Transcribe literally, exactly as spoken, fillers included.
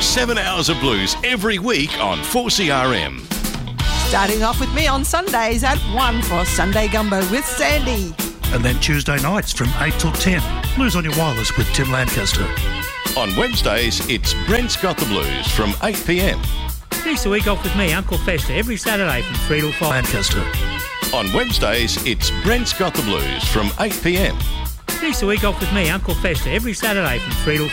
seven hours of blues every week on four C R M. Starting off with me on Sundays at one for Sunday Gumbo with Sandy. And then Tuesday nights from eight till ten, Blues on Your Wireless with Tim Lancaster. On Wednesdays, it's Brent's Got the Blues from eight p m. Finish the week off with me, Uncle Fester, every Saturday from three till five. Lancaster. On Wednesdays, it's Brent's Got the Blues from eight p m. Finish the week off with me, Uncle Fester, every Saturday from three till